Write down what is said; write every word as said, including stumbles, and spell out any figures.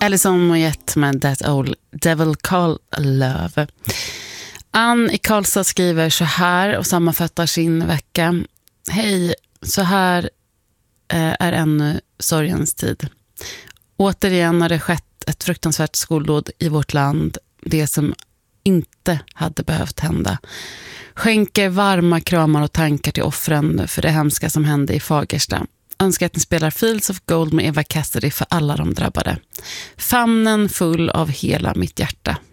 Alison Moyet med That Old Devil Call Love. Ann i Karlstad skriver så här och sammanfattar sin vecka. Hej, så här eh, är ännu sorgens tid. Återigen har det skett ett fruktansvärt skoldåd i vårt land. Det som inte hade behövt hända. Skänker varma kramar och tankar till offren för det hemska som hände i Fagersta. Önskar att ni spelar Fields of Gold med Eva Cassidy för alla de drabbade. Famnen full av hela mitt hjärta.